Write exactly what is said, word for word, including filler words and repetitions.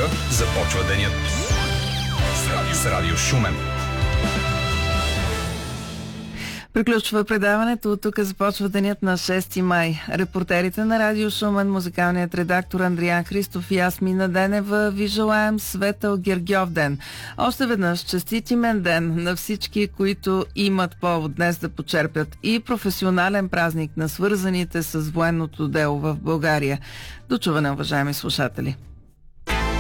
започва денят с радио, с радио Шумен. Приключва предаването. От тук започва денят на шести май. Репортерите на Радио Шумен, музикалният редактор Андриан Христов и аз, Мина Денева, ви желаем светъл Гергьов ден. Още веднъж честит имен ден на всички, които имат повод днес да почерпят и професионален празник на свързаните с военното дело в България. До чуване, уважаеми слушатели!